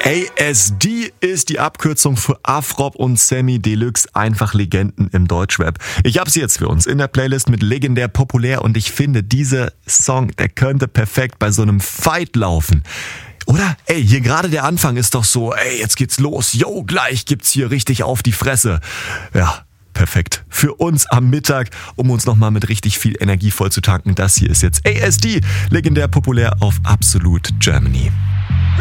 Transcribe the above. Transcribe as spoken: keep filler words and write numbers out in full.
A S D ist die Abkürzung für Afrob und Samy Deluxe, einfach Legenden im Deutschrap. Ich habe sie jetzt für uns in der Playlist mit legendär populär und ich finde, dieser Song, der könnte perfekt bei so einem Fight laufen. Oder? Ey, hier gerade der Anfang ist doch so, ey, jetzt geht's los, yo, gleich gibt's hier richtig auf die Fresse. Ja, perfekt. Für uns am Mittag, um uns nochmal mit richtig viel Energie voll zu tanken. Das hier ist jetzt A S D, legendär populär auf Absolute Germany.